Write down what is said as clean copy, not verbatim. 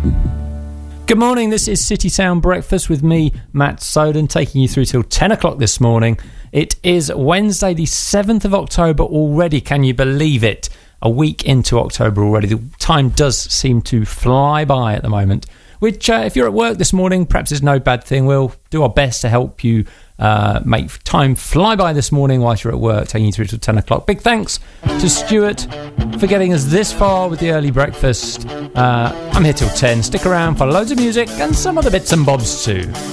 Good morning, this is City Sound Breakfast with me, Matt Soden, taking you through till 10 o'clock this morning. It is Wednesday the 7th of October already, can you believe it? A week into October already. The time does seem to fly by at the moment, which if you're at work this morning, perhaps is no bad thing. We'll do our best to help you make time fly by this morning whilst you're at work, taking you through till 10 o'clock. Big thanks to Stuart for getting us this far with the early breakfast. I'm here till 10. Stick around for loads of music and some other bits and bobs too.